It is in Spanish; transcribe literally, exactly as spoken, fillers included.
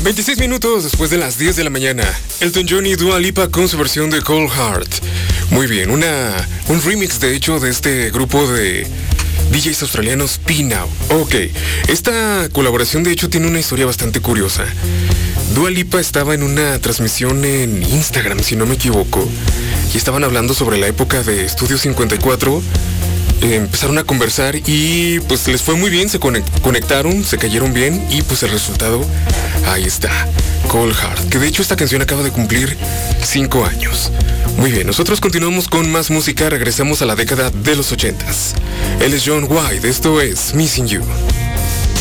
veintiséis minutos después de las diez de la mañana, Elton John y Dua Lipa con su versión de Cold Heart. Muy bien, una, un remix de hecho de este grupo de D Js australianos P Now. Ok, esta colaboración de hecho tiene una historia bastante curiosa. Dua Lipa estaba en una transmisión en Instagram, si no me equivoco, y estaban hablando sobre la época de Estudio cincuenta y cuatro. Eh, empezaron a conversar y pues les fue muy bien, se conectaron, se cayeron bien y pues el resultado, ahí está, Cold Heart, que de hecho esta canción acaba de cumplir cinco años. Muy bien, nosotros continuamos con más música, regresamos a la década de los ochentas. Él es John White, esto es Missing You.